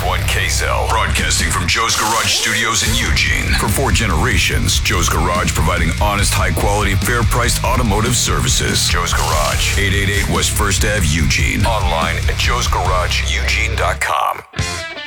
1 KSL, broadcasting from Joe's Garage Studios in Eugene. For 4 generations, Joe's Garage providing honest, high-quality, fair-priced automotive services. Joe's Garage, 888 West 1st Ave, Eugene. Online at joesgarageeugene.com.